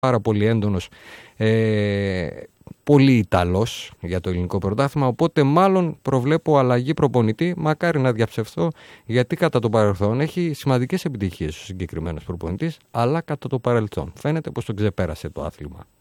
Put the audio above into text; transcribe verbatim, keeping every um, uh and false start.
πάρα πολύ έντονος, ε, πολύ Ιταλός για το ελληνικό πρωτάθλημα, οπότε μάλλον προβλέπω αλλαγή προπονητή, μακάρι να διαψευστώ, γιατί κατά το παρελθόν έχει σημαντικές επιτυχίες ο συγκεκριμένος προπονητής, αλλά κατά το παρελθόν φαίνεται πως τον ξεπέρασε το άθλημα.